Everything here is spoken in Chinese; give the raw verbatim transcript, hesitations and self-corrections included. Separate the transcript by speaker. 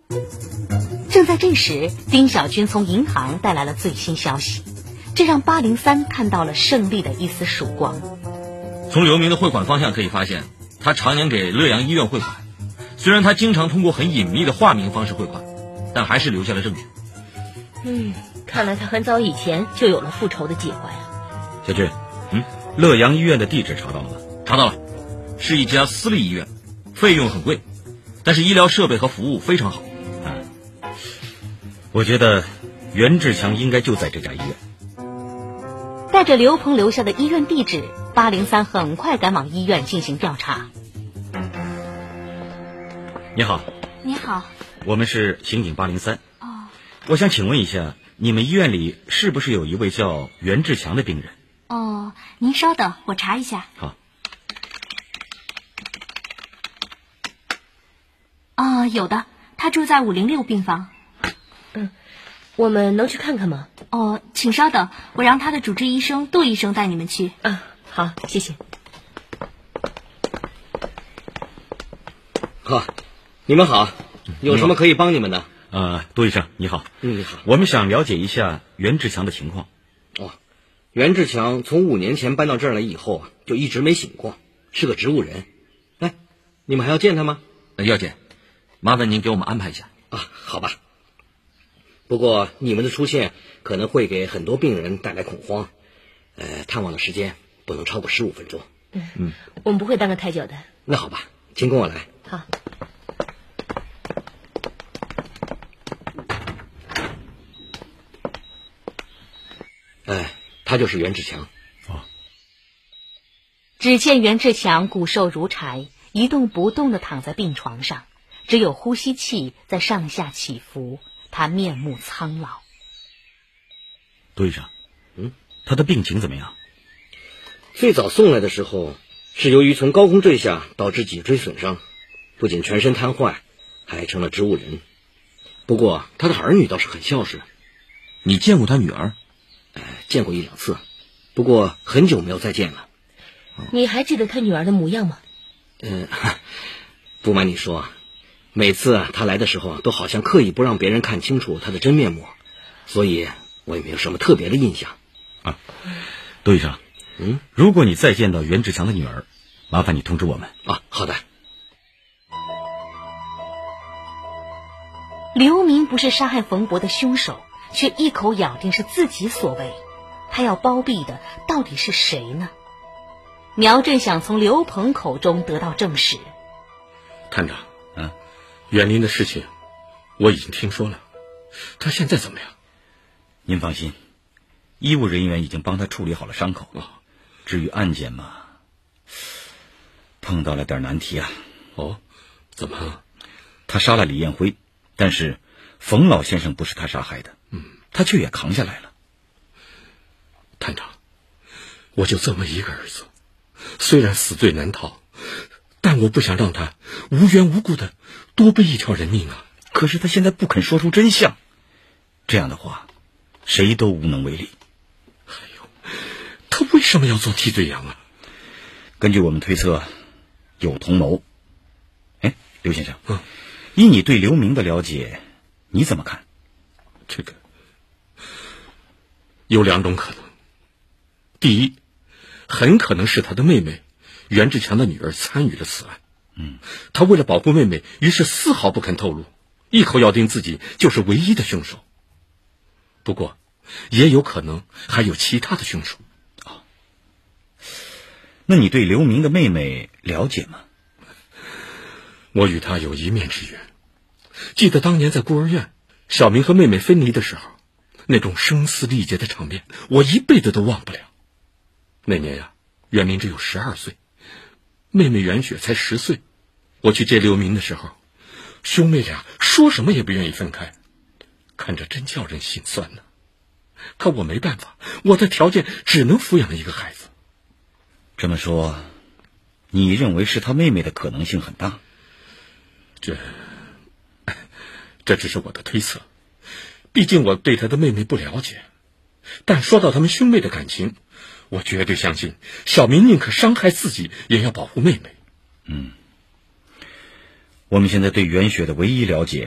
Speaker 1: 正在这时，丁小军从银行带来了最新消息，这让八零三看到了胜利的一丝曙光。
Speaker 2: 从刘明的汇款方向可以发现，他常年给乐阳医院汇款，虽然他经常通过很隐秘的化名方式汇款，但还是留下了证据。
Speaker 3: 嗯，看来他很早以前就有了复仇的计划呀。
Speaker 4: 小军，嗯，乐阳医院的地址查到了吗？
Speaker 2: 查到了，是一家私立医院，费用很贵，但是医疗设备和服务非常好。
Speaker 4: 啊，我觉得袁志强应该就在这家医院。
Speaker 1: 带着刘鹏留下的医院地址，八零三很快赶往医院进行调查。
Speaker 4: 你好。
Speaker 5: 你好。
Speaker 4: 我们是刑警八零三。
Speaker 5: 哦。
Speaker 4: 我想请问一下，你们医院里是不是有一位叫袁志强的病人？
Speaker 5: 哦，您稍等，我查一下。
Speaker 4: 好。
Speaker 5: 啊、哦，有的，他住在五零六病房。
Speaker 3: 嗯，我们能去看看吗？
Speaker 5: 哦，请稍等，我让他的主治医生杜医生带你们去。
Speaker 3: 啊，好，谢谢。
Speaker 6: 好，你们好，有什么可以帮你们的？
Speaker 4: 呃，杜医生你好。
Speaker 6: 嗯，你好。
Speaker 4: 我们想了解一下袁志强的情况。
Speaker 6: 哦，袁志强从五年前搬到这儿来以后啊，就一直没醒过，是个植物人。哎，你们还要见他吗？
Speaker 2: 呃、要见，麻烦您给我们安排一下。
Speaker 6: 啊，好吧。不过你们的出现可能会给很多病人带来恐慌，呃，探望的时间不能超过十五分钟。
Speaker 3: 嗯嗯，我们不会耽搁太久的。
Speaker 6: 那好吧，请跟我来。
Speaker 3: 好。
Speaker 6: 哎，他就是袁志强。
Speaker 4: 哦。
Speaker 1: 只见袁志强骨瘦如柴，一动不动地躺在病床上，只有呼吸器在上下起伏，他面目苍老。
Speaker 4: 杜医生，
Speaker 6: 嗯，
Speaker 4: 他的病情怎么样？
Speaker 6: 最早送来的时候，是由于从高空坠下导致脊椎损伤，不仅全身瘫痪，还成了植物人。不过他的儿女倒是很孝顺。
Speaker 2: 你见过他女儿？
Speaker 6: 呃，见过一两次，不过很久没有再见了。
Speaker 3: 你还记得他女儿的模样吗？
Speaker 6: 嗯、呃，不瞒你说，每次他来的时候都好像刻意不让别人看清楚他的真面目，所以我也没有什么特别的印象。
Speaker 4: 啊，杜医生，
Speaker 6: 嗯，
Speaker 4: 如果你再见到袁志强的女儿，麻烦你通知我们。
Speaker 6: 啊，好的。
Speaker 1: 刘明不是杀害冯博的凶手，却一口咬定是自己所为，他要包庇的到底是谁呢？苗振想从刘鹏口中得到证实。
Speaker 7: 探长，
Speaker 4: 嗯，
Speaker 7: 袁林的事情我已经听说了，他现在怎么样？
Speaker 4: 您放心，医务人员已经帮他处理好了伤口。
Speaker 7: 哦，
Speaker 4: 至于案件嘛，碰到了点难题啊。
Speaker 7: 哦，怎么？
Speaker 4: 他杀了李彦辉，但是冯老先生不是他杀害的，
Speaker 7: 嗯，
Speaker 4: 他却也扛下来了。
Speaker 7: 探长，我就这么一个儿子，虽然死罪难逃，但我不想让他无缘无故的多背一条人命啊。
Speaker 4: 可是他现在不肯说出真相，这样的话谁都无能为力。
Speaker 7: 哎呦，他为什么要做替罪羊啊？
Speaker 4: 根据我们推测，有同谋。哎，刘先生，
Speaker 7: 嗯，
Speaker 4: 以你对刘明的了解，你怎么看？
Speaker 7: 这个有两种可能。第一，很可能是他的妹妹袁志强的女儿参与了此案。
Speaker 4: 嗯，
Speaker 7: 他为了保护妹妹，于是丝毫不肯透露，一口咬定自己就是唯一的凶手。不过，也有可能还有其他的凶手。
Speaker 4: 哦，那你对刘明的妹妹了解吗？
Speaker 7: 我与他有一面之缘。记得当年在孤儿院，小明和妹妹分离的时候，那种声嘶力竭的场面，我一辈子都忘不了。那年呀，袁林只有十二岁，妹妹袁雪才十岁。我去接刘明的时候，兄妹俩说什么也不愿意分开，看着真叫人心酸呢。可我没办法，我的条件只能抚养一个孩子。
Speaker 4: 这么说，你认为是他妹妹的可能性很大？
Speaker 7: 这，这只是我的推测，毕竟我对他的妹妹不了解。但说到他们兄妹的感情，我绝对相信小明宁可伤害自己也要保护妹妹。
Speaker 4: 嗯，我们现在对袁雪的唯一了解